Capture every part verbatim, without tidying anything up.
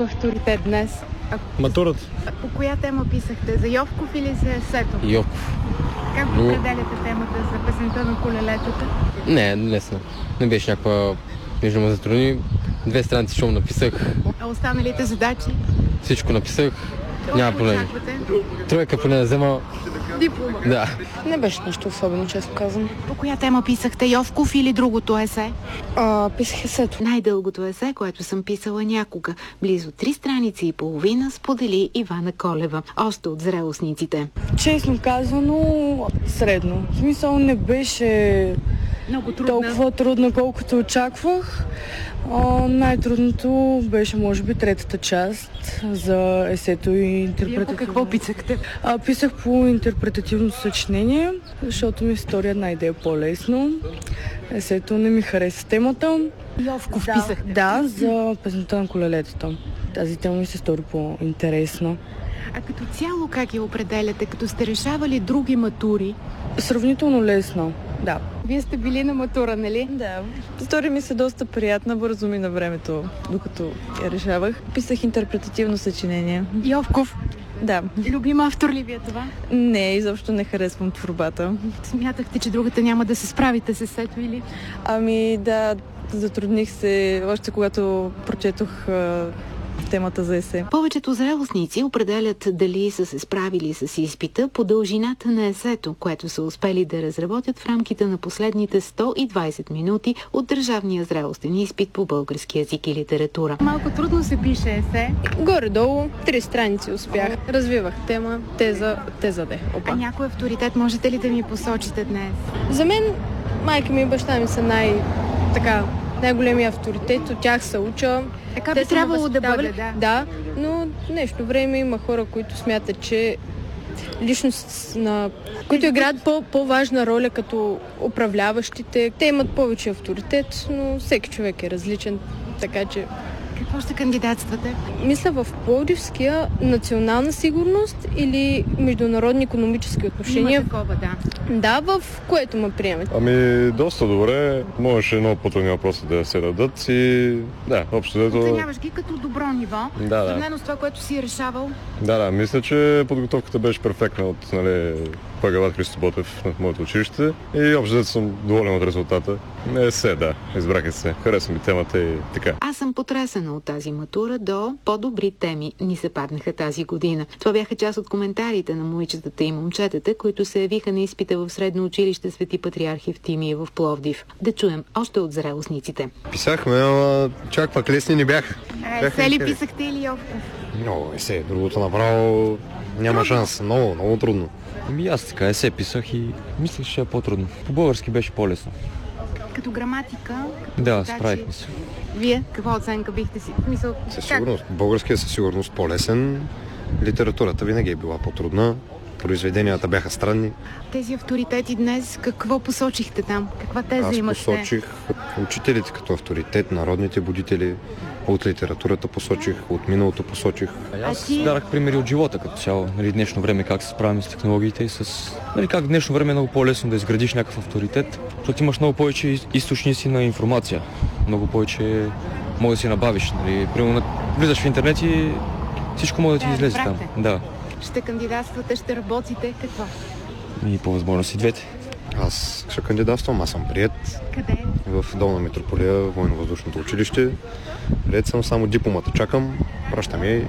някой авторитет днес? А... Матурата. А по коя тема писахте? За Йовков или за есето? Йовков. Как Но... определяте темата за песента на колелетата? Не, лесно. Не беше някаква между ме затрудни. Две страници шоу написах. А останалите задачи? Всичко написах. Няма проблеми. Тройка поне да взема. Диплома. Да. Не беше нещо особено, често казвам. По коя тема писахте? Йовков или другото есе? А, писах есето. Най-дългото есе, което съм писала някога. Близо три страници и половина, сподели Ивана Колева. Още от зрелостниците. Честно казано, средно. В смисъл не беше много трудно. Толкова трудно, колкото очаквах. А, най-трудното беше, може би, третата част за есето и интерпретативно. Вие по какво писахте? А, писах по интерпретативно съчинение, защото ми се стори една идея по-лесно. Есето не ми хареса темата. Йовков да, писахте? Да, за песента на колелетата. Тази тема ми се стори по-интересна. А като цяло как я определяте? Като сте решавали други матури? Сравнително лесно, да. Вие сте били на матура, нали? Да. Стори ми се доста приятна, бързо ми на времето, докато я решавах. Писах интерпретативно съчинение. Йовков? Да. Любим автор ли ви е това? Не, изобщо не харесвам творбата. Смятахте, че другата няма да се справите с есето или? Ами да, затрудних се още когато прочетох а, темата за есе. Повечето зрелостници определят дали са се справили с изпита по дължината на есето, което са успели да разработят в рамките на последните сто и двайсет минути от държавния зрелостен изпит по български език и литература. Малко трудно се пише есе. Горе-долу, три страници успях. Развивах тема, теза, теза де. Опа. А някой авторитет можете ли да ми посочите днес? За мен майка ми и баща ми са най- така най-големия авторитет, от тях се уча. Така би трябвало да бъде, да. Да, но в днешно време има хора, които смятат, че личност на... които играят по- по-важна роля като управляващите. Те имат повече авторитет, но всеки човек е различен, така че... Какво ще кандидатствате? Мисля в Пловдивския национална сигурност или международни икономически отношения. Има такова, да. Да, в което ме приемат. Ами, доста добре. Можеше много по-трудни въпроси да се дадат и да, общо дето... Оценяваш ги като добро ниво. Да, да. Сравнено с това, което си решавал. Да, да, мисля, че подготовката беше перфектна от, нали, Пагават Христо Ботев на моето училище и общо дето съм доволен от резултата. Не се, да, избраха се. Харесва ми темата и така. Аз съм потресена от тази матура до по-добри теми ни се паднаха тази година. Това бяха част от коментарите на момичетата и момчетата, които се явиха на изпита в средно училище Свети Патриарх Евтимий в Пловдив. Да чуем още от зрелостниците. Писахме, ама чак пак лесни не бяха. А есе ли писахте или Йовков? Много есе, другото направо няма шанс. Много, много трудно. Ами аз така есе писах и мислех, че е по-трудно. По български беше по-лесно. Като граматика? Като да, задачи... справихме се. Вие каква оценка бихте си? Мисъл, със сигурност. Българският със сигурност по-лесен. Литературата винаги е била по-трудна. Произведенията бяха странни. Тези авторитети днес, какво посочихте там? Каква теза Аз имате? посочих учителите като авторитет, народните будители. От литературата посочих, от миналото посочих. А аз а ти... дарах примери от живота като цяло. Нали, днешно време как се справим с технологиите и с... Нали, как днешно време е много по-лесно да изградиш някакъв авторитет, защото имаш много повече източници на информация. Много повече може да си набавиш. Нали. Примерно влизаш в интернет и всичко може да ти да, излезе там. Да. Ще кандидатствате, ще работите, какво? И по възможност и двете. Аз ще кандидатствам, аз съм приет. Къде? В Долна Митрополия, военно-въздушното училище. Приет съм, само дипломата чакам, пращам я и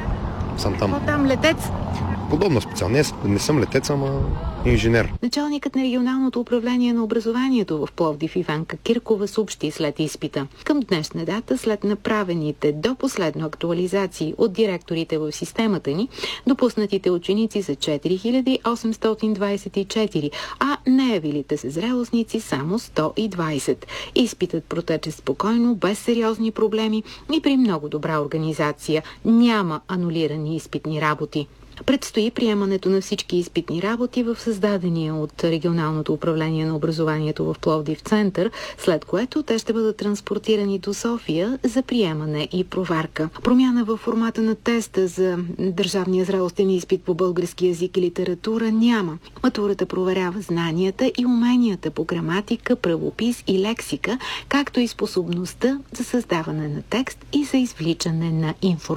съм там. Какво там, летец? Подобна специалност. Не, не съм летец, ама инженер. Началникът на регионалното управление на образованието в Пловдив Иванка Киркова съобщи след изпита. Към днешна дата, след направените до последно актуализации от директорите в системата ни, допуснатите ученици са четири хиляди осемстотин двадесет и четири, а неявилите се зрелостници само сто и двадесет. Изпитът протече спокойно, без сериозни проблеми и при много добра организация. Няма анулирани изпитни работи. Предстои приемането на всички изпитни работи в създадения от регионалното управление на образованието в Пловдив център, след което те ще бъдат транспортирани до София за приемане и проверка. Промяна в формата на теста за държавния зрелостен изпит по български език и литература няма. Матурата проверява знанията и уменията по граматика, правопис и лексика, както и способността за създаване на текст и за извличане на информация.